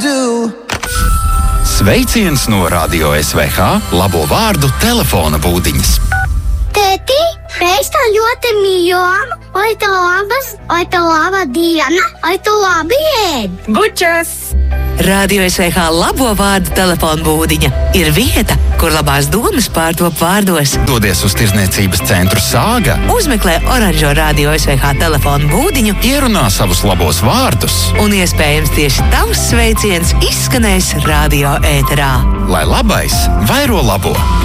do. Sveiciens no Radio SVH labo vārdu telefona būdiņas. Tēti, es tā ļoti mīlu, vai tā laba diena, vai tā labi ēd. Bučas! Radio SVH labo vārdu telefona būdiņa ir vieta, kur labās domas pārtop vārdos. Dodies uz Tirdzniecības centru Sāga. Uzmeklē oranžo Radio SVH telefona būdiņu, Ierunā savus labos vārdus. un iespējams tieši tavs sveiciens izskanēs radio ēterā. Lai labais vairo labo.